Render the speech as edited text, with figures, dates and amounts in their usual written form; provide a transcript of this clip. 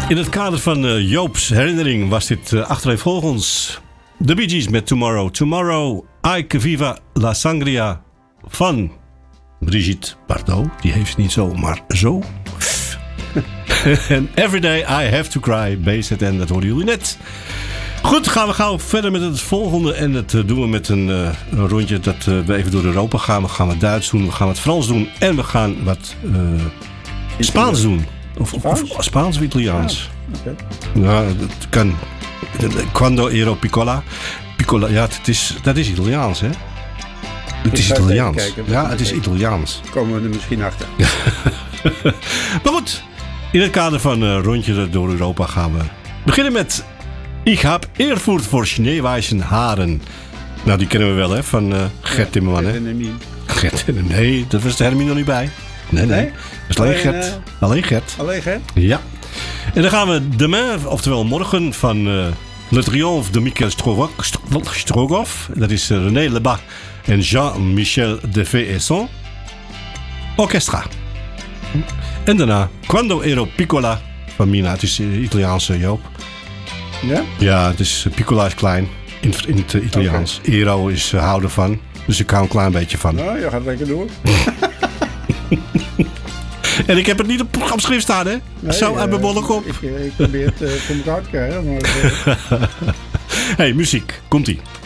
In het kader van Joop's herinnering was dit achtereenvolgens de Bee Gees met Tomorrow. Tomorrow, Ay que viva la sangria van Brigitte Bardot. Die heeft het niet zo, maar zo. En Everyday I Have to Cry, BZN, dat hoorden jullie net. Goed, gaan we gauw verder met het volgende. En dat doen we met een rondje dat we even door Europa gaan. We gaan wat Duits doen, we gaan wat Frans doen. En we gaan wat Spaans doen. Of Spaans of Italiaans. Ja, okay. Nou, dat kan. Quando ero piccola. Piccola, ja, dat is Italiaans, hè? Het is Italiaans. Ja, het is Italiaans. Komen we er misschien achter. Maar goed, in het kader van rondje door Europa gaan we beginnen met Ik heb Eervoort voor Schneeweißen Haren. Nou, die kennen we wel, hè? Van Gert Timmerman, hè? Gert, nee, dat was de Hermine nog niet bij. Nee. Dat is alleen Gert. Alleen Gert. Alleen Gert? Ja. En dan gaan we demain, oftewel morgen, van Le Triomphe de Michael Strogoff. Dat is René Lebas en Jean-Michel Defay-Esson. Orchestra. En daarna Quando ero piccola van Mina. Het is Italiaanse Joop. Ja? Ja, het is piccola is klein in het Italiaans. Okay. Ero is houden van. Dus ik hou een klein beetje van. Nou, je gaat lekker door. En ik heb het niet op het programschrift staan, hè? Nee, zo uit mijn bolle kop. Ik probeer het voor elkaar te krijgen. Maar hey, muziek. Komt-ie.